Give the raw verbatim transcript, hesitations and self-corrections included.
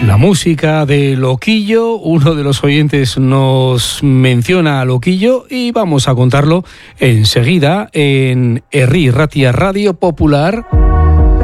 La música de Loquillo, uno de los oyentes nos menciona a Loquillo y vamos a contarlo enseguida en Herri Ratia Radio Popular.